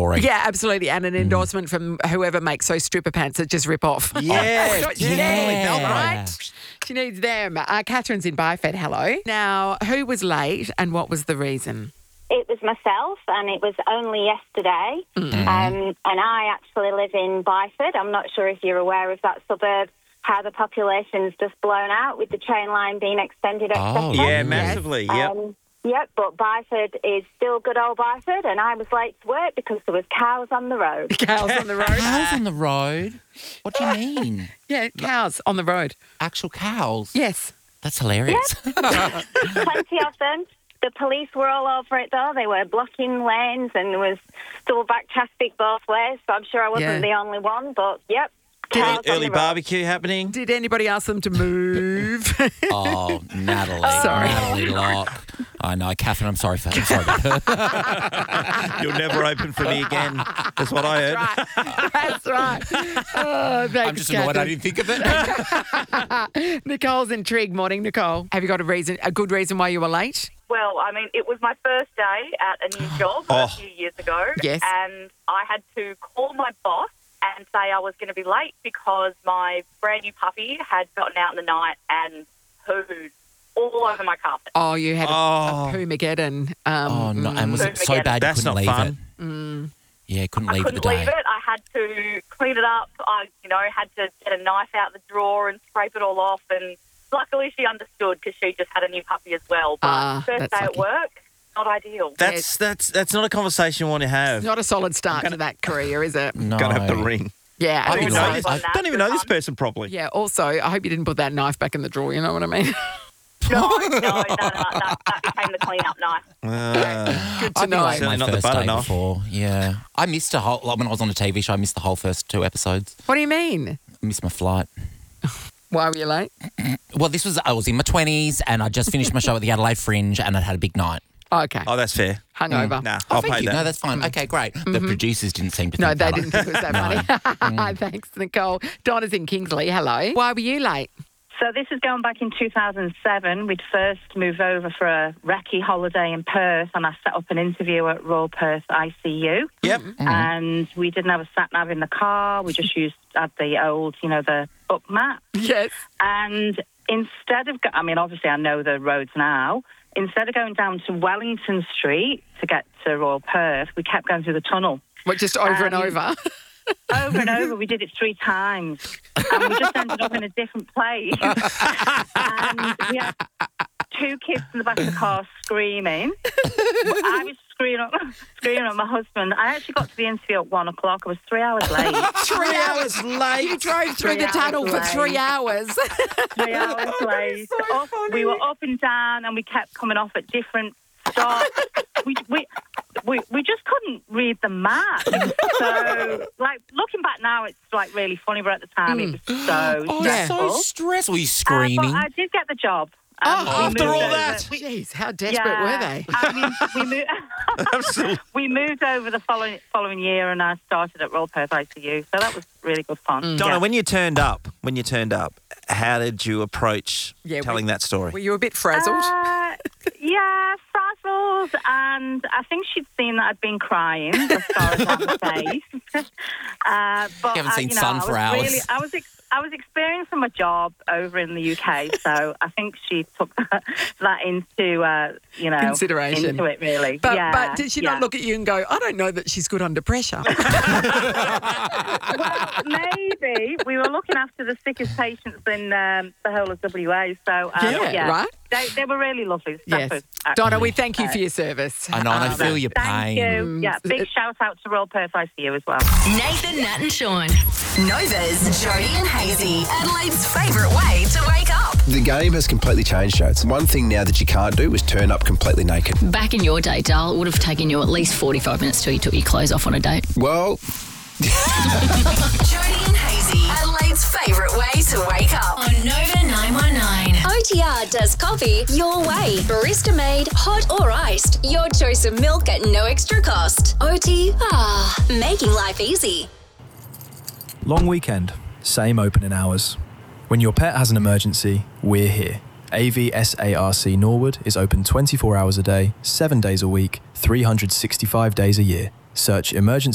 story. Yeah, absolutely. And an endorsement from whoever makes those stripper pants that just rip off. Yeah. That's what she needs, right? She needs them. Catherine's in Byford. Hello. Now, who was late and what was the reason? It was myself, and it was only yesterday. And I actually live in Byford. I'm not sure if you're aware of that suburb, how the population's just blown out with the train line being extended, etc. Yeah, massively. Yep. Yep, but Byford is still good old Byford, and I was late to work because there was cows on the road. Cows on the road? Cows on the road? What do you mean? Yeah, cows on the road. Actual cows? Yes. That's hilarious. Plenty of them. The police were all over it, though. They were blocking lanes and there was double-back traffic both ways, so I'm sure I wasn't the only one, but, yep. Early barbecue happening. Did anybody ask them to move? Oh, Natalie. Sorry. Natalie Locke. I know. Catherine, I'm sorry about her. You'll never open for me again. That's what I heard. That's right. Oh, thanks, I'm just annoyed I didn't think of it. Nicole's intrigued. Morning, Nicole. Have you got a good reason why you were late? Well, I mean, it was my first day at a new job a few years ago. Yes. And I had to call my boss and say I was going to be late because my brand new puppy had gotten out in the night and pooed all over my carpet. Oh, you had a poo-mageddon. Oh, no. And was it so bad you That's couldn't not leave fun. it? Yeah, couldn't leave it the couldn't day. leave it. I had to clean it up. I, had to get a knife out the drawer and scrape it all off. And luckily she understood because she just had a new puppy as well. But first day at work, not ideal. That's not a conversation you want to have. It's not a solid start to that career, is it? No. Got to have the ring. Yeah. I don't even know this person. person properly. Yeah, also, I hope you didn't put that knife back in the drawer, you know what I mean? No, that became the clean-up knife. Good to I've been know. late Certainly my not the first butter day knife. before. Yeah. I missed when I was on a TV show, I missed the whole first 2 episodes. What do you mean? I missed my flight. Why were you late? Well, I was in my 20s and I just finished my show at the Adelaide Fringe and I'd had a big night. Oh, okay. Oh, that's fair. Hungover. Nah, Oh, I'll thank pay you. that. No, that's fine. Okay, great. The producers didn't seem to No, think they that. didn't think it was that funny. Thanks, Nicole. Donna's in Kingsley. Hello. Why were you late? So this is going back in 2007. We'd first moved over for a recce holiday in Perth, and I set up an interview at Royal Perth ICU. Yep. And we didn't have a sat-nav in the car. We just had the old, the up map. Yes. And instead of, obviously I know the roads now. Instead of going down to Wellington Street to get to Royal Perth, we kept going through the tunnel. What, just over and over? Over and over. We did it 3 times. And we just ended up in a different place. And we had 2 kids in the back of the car screaming. I was screaming at my husband. I actually got to the interview at 1 o'clock. I was 3 hours late. 3 hours late. You drove through 3 the tunnel hours for late. 3 hours. 3 hours late. We were up and down, and we kept coming off at different stops. We just couldn't read the map. So, looking back now, it's really funny, but at the time it was so stressful. So stressful. Were you screaming? But I did get the job. After all that. Jeez, how desperate were they? We moved over the following year, and I started at Royal Perth ICU. So that was really good fun. Donna, when you turned up, how did you approach telling that story? Were you a bit frazzled? Yeah, frazzled, and I think she'd seen that I'd been crying as far as on the face. But You haven't seen sun for hours. I was experiencing my job over in the UK, so I think she took that into consideration. into it really. But did she not look at you and go, I don't know that she's good under pressure? Well, maybe. We were looking after the sickest patients in the whole of WA, so right? They were really lovely. Yes. Donna, we thank you for your service. I know, and I feel your pain. Thank you. Yeah, big shout out to Royal Perth ICU as well. Nathan, Nat and Sean. Nova's Jody and Hazy. Adelaide's favourite way to wake up. The game has completely changed, Jodes. One thing now that you can't do is turn up completely naked. Back in your day, Dale, it would have taken you at least 45 minutes till you took your clothes off on a date. Well... Jody and Hazy. Adelaide's favourite way to wake up. On Nova 919. OTR does coffee your way. Barista made, hot or iced. Your choice of milk at no extra cost. OTR, making life easy. Long weekend, same opening hours. When your pet has an emergency, we're here. AVSARC Norwood is open 24 hours a day, 7 days a week, 365 days a year. Search emergency